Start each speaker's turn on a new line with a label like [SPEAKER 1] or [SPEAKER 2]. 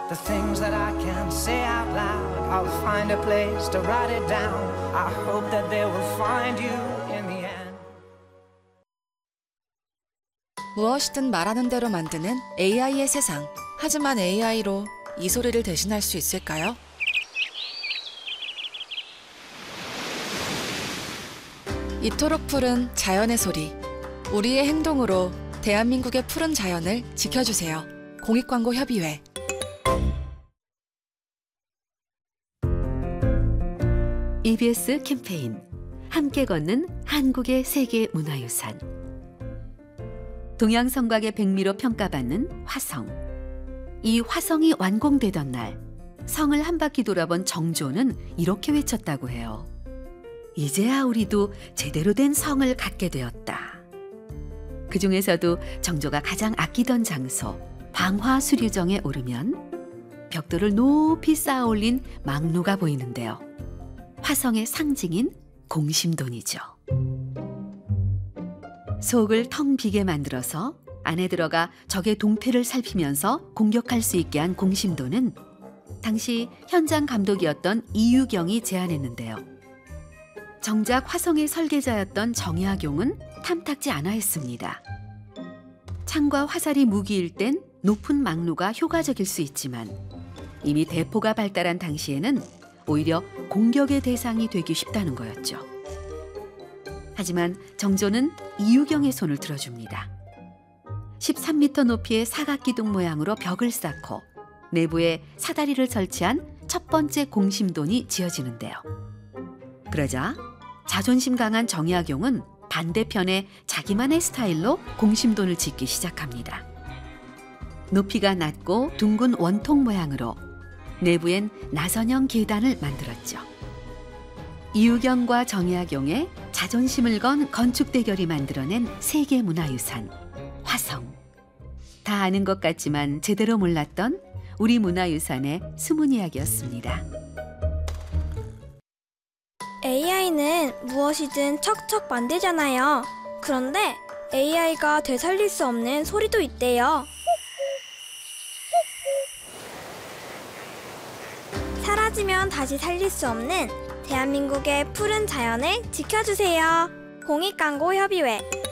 [SPEAKER 1] The things that I can't say out loud, I'll find a place to write it down. I hope that they will find you in the end.
[SPEAKER 2] 무엇이든 말하는 대로 만드는 AI의 세상. 하지만 AI로 이 소리를 대신할 수 있을까요? 이토록 푸른 자연의 소리. 우리의 행동으로 대한민국의 푸른 자연을 지켜주세요. 공익광고협의회.
[SPEAKER 3] EBS 캠페인 함께 걷는 한국의 세계 문화유산. 동양성곽의 백미로 평가받는 화성. 이 화성이 완공되던 날 성을 한 바퀴 돌아본 정조는 이렇게 외쳤다고 해요. 이제야 우리도 제대로 된 성을 갖게 되었다. 그 중에서도 정조가 가장 아끼던 장소 방화수류정에 오르면 벽돌을 높이 쌓아 올린 망루가 보이는데요. 화성의 상징인 공심돈이죠. 속을 텅 비게 만들어서 안에 들어가 적의 동태를 살피면서 공격할 수 있게 한 공심돈은 당시 현장 감독이었던 이유경이 제안했는데요. 정작 화성의 설계자였던 정약용은 탐탁지 않아 했습니다. 창과 화살이 무기일 땐 높은 망루가 효과적일 수 있지만 이미 대포가 발달한 당시에는 오히려 공격의 대상이 되기 쉽다는 거였죠. 하지만 정조는 이유경의 손을 들어줍니다. 13m 높이의 사각기둥 모양으로 벽을 쌓고 내부에 사다리를 설치한 첫 번째 공심돈이 지어지는데요. 그러자 자존심 강한 정약용은 반대편에 자기만의 스타일로 공심돈을 짓기 시작합니다. 높이가 낮고 둥근 원통 모양으로 내부엔 나선형 계단을 만들었죠. 이유경과 정약용의 자존심을 건 건축 대결이 만들어낸 세계문화유산 화성. 다 아는 것 같지만 제대로 몰랐던 우리 문화유산의 숨은 이야기였습니다.
[SPEAKER 4] AI는 무엇이든 척척 만들잖아요. 그런데 AI가 되살릴 수 없는 소리도 있대요. 사라지면 다시 살릴 수 없는 대한민국의 푸른 자연을 지켜주세요. 공익광고협의회.